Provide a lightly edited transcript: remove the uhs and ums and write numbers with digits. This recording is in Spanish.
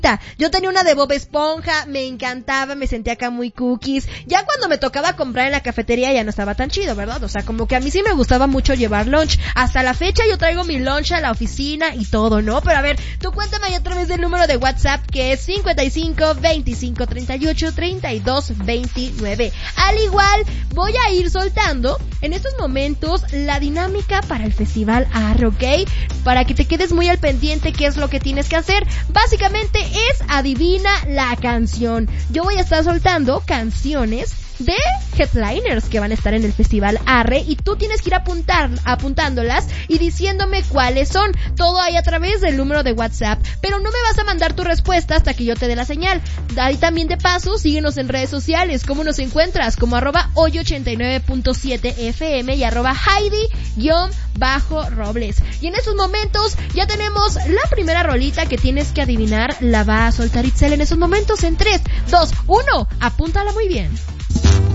Yo tenía una de Bob Esponja, me encantaba, me sentía acá muy cookies. Ya cuando me tocaba comprar en la cafetería ya no estaba tan chido, ¿verdad? O sea, como que a mí sí me gustaba mucho llevar lunch. Hasta la fecha yo traigo mi lunch a la oficina y todo, ¿no? Pero a ver, tú cuéntame ahí a través del número de WhatsApp que es 55 25 38 32 29. Al igual, voy a ir soltando en estos momentos la dinámica para el Festival Arre, ¿ok? Para que te quedes muy al pendiente qué es lo que tienes que hacer. Básicamente es adivina la canción. Yo voy a estar soltando canciones de headliners que van a estar en el Festival Arre y tú tienes que ir apuntándolas y diciéndome cuáles son. Todo ahí a través del número de WhatsApp, pero no me vas a mandar tu respuesta hasta que yo te dé la señal. Ahí también de paso, síguenos en redes sociales. ¿Cómo nos encuentras? Como @hoy89.7 FM y @Heidi_Robles. Y en estos momentos ya tenemos la primera rolita que tienes que adivinar. La va a soltar Itzel en esos momentos en 3, 2, 1. Apúntala muy bien.